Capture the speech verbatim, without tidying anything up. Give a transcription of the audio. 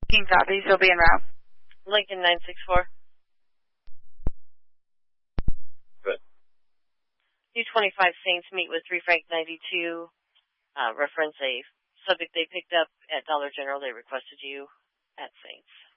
King copies will be en route. Lincoln nine six four. Good. U twenty-five Saints meet with three Frank ninety-two. Uh, reference a subject they picked up at Dollar General. They requested you at Saints.